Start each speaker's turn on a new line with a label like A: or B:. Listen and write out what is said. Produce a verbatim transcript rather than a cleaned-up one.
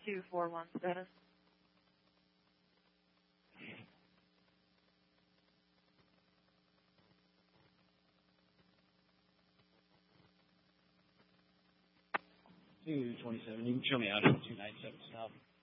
A: two four one status.
B: two twenty-seven, you can show me out at two ninety-seven south.